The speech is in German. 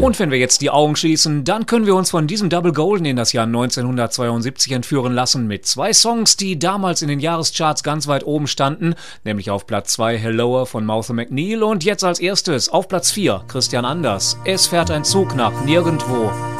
Und wenn wir jetzt die Augen schließen, dann können wir uns von diesem Double Golden in das Jahr 1972 entführen lassen mit 2 Songs, die damals in den Jahrescharts ganz weit oben standen, nämlich auf Platz 2 Helloer von Martha McNeil und jetzt als erstes auf Platz 4 Christian Anders. Es fährt ein Zug nach nirgendwo.